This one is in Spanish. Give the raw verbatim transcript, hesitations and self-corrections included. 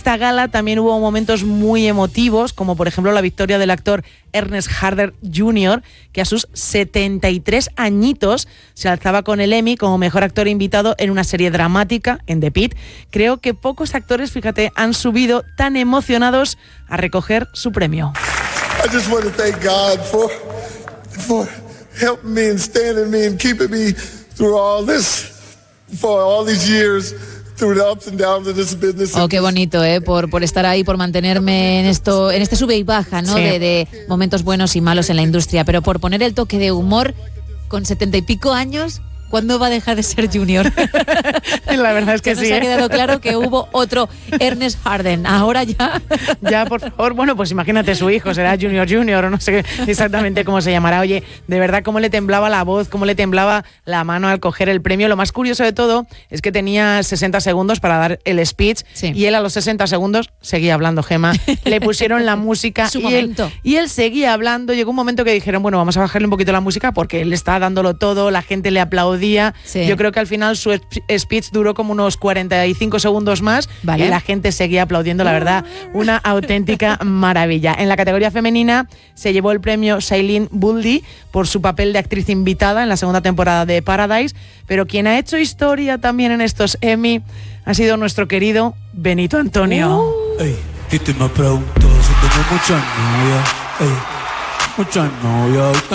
esta gala también hubo momentos muy emotivos, como por ejemplo la victoria del actor Ernest Harder junior, que a sus setenta y tres añitos se alzaba con el Emmy como mejor actor invitado en una serie dramática, en The Pitt. Creo que pocos actores, fíjate, han subido tan emocionados a recoger su premio. I just want to thank God for, for helping me and standing me and keeping me through all this, for all these years. Oh, qué bonito, ¿eh? Por, por estar ahí, por mantenerme en esto, en este sube y baja, ¿no? Sí. De, de momentos buenos y malos en la industria, pero por poner el toque de humor con setenta y pico años. ¿Cuándo va a dejar de ser junior? La verdad es que ya sí. Nos ha ¿eh? quedado claro que hubo otro Ernest Harden. Ahora ya. Ya, por favor. Bueno, pues imagínate su hijo, será Junior Junior o no sé exactamente cómo se llamará. Oye, de verdad, cómo le temblaba la voz, cómo le temblaba la mano al coger el premio. Lo más curioso de todo es que tenía sesenta segundos para dar el speech, sí. Y él a los sesenta segundos seguía hablando, Gemma. Le pusieron la música Su y, momento. Él, y él seguía hablando. Llegó un momento que dijeron, bueno, vamos a bajarle un poquito la música porque él está dándolo todo, la gente le aplaudía. Sí. Yo creo que al final su speech duró como unos cuarenta y cinco segundos más, vale. Y la gente seguía aplaudiendo, la verdad, una auténtica maravilla. En la categoría femenina se llevó el premio Shailene Woodley por su papel de actriz invitada en la segunda temporada de Paradise, pero quien ha hecho historia también en estos Emmy ha sido nuestro querido Benito Antonio. Uh. Ey, Titi me preguntó si tengo muchas novias, ey, muchas novias.